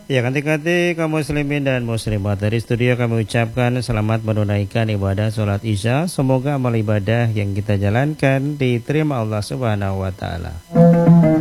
Ya, kanti-kanti kaum muslimin dan muslimat, dari studio kami ucapkan selamat menunaikan ibadah sholat isya. Semoga amal ibadah yang kita jalankan diterima Allah Subhanahu wa taala.